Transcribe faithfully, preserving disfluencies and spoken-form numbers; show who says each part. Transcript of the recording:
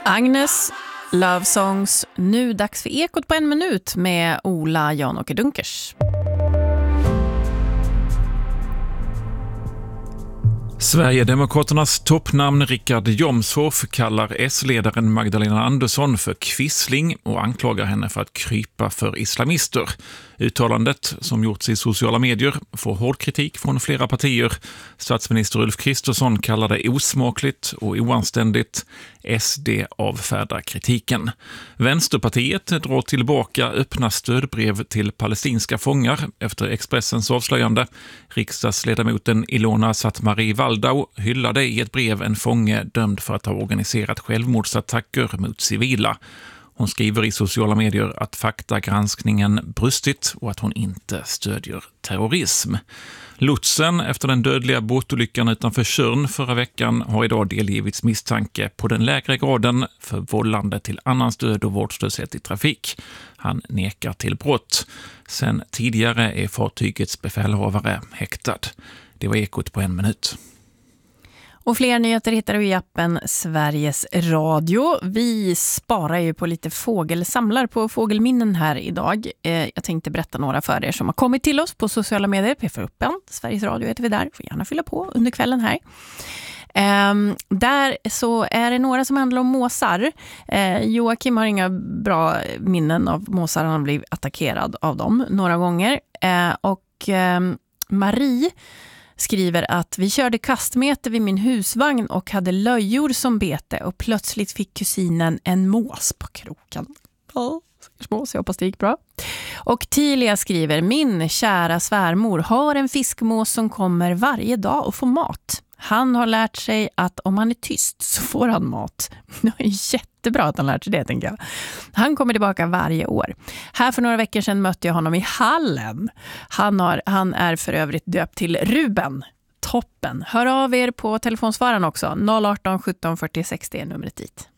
Speaker 1: Agnes, Love Songs. Nu dags för Ekot på en minut med Ola Jan-Åke Dunkers.
Speaker 2: Sverigedemokraternas toppnamn Richard Jomshof kallar S-ledaren Magdalena Andersson för kvissling och anklagar henne för att krypa för islamister. Uttalandet, som gjorts i sociala medier, får hård kritik från flera partier. Statsminister Ulf Kristersson kallar det osmakligt och oanständigt. S D avfärdar kritiken. Vänsterpartiet drar tillbaka öppna stödbrev till palestinska fångar efter Expressens avslöjande. Riksdagsledamoten Ilona Satmari Waldau hyllade i ett brev en fånge dömd för att ha organiserat självmordsattacker mot civila. Hon skriver i sociala medier att faktagranskningen brustit och att hon inte stödjer terrorism. Lotsen efter den dödliga båtolyckan utanför Tjörn förra veckan har idag delgivits misstanke på den lägre graden för vållande till annans död och vårdslöshet i trafik. Han nekar till brott. Sen tidigare är fartygets befälhavare häktad. Det var Ekot på en minut.
Speaker 1: Och fler nyheter hittar du i appen Sveriges Radio. Vi sparar ju på lite fågelsamlar på fågelminnen här idag. Eh, jag tänkte berätta några för er som har kommit till oss på sociala medier. P F Uppen, Sveriges Radio heter vi där. Får gärna fylla på under kvällen här. Eh, där så är det några som handlar om måsar. Eh, Joakim har inga bra minnen av måsar. Han har blivit attackerad av dem några gånger. Eh, och eh, Marie skriver att vi körde kastmeter vid min husvagn och hade löjor som bete och plötsligt fick kusinen en mås på kroken. Ja, mås, jag hoppas det gick bra. Och Tilia skriver, min kära svärmor har en fiskmås som kommer varje dag och får mat. Han har lärt sig att om han är tyst så får han mat. Det är jättebra att han lärt sig det, tänker jag. Han kommer tillbaka varje år. Här för några veckor sedan mötte jag honom i hallen. Han, har, han är för övrigt döpt till Ruben. Toppen. Hör av er på telefonsvararen också. noll arton sjutton fyrtio sextio är numret dit.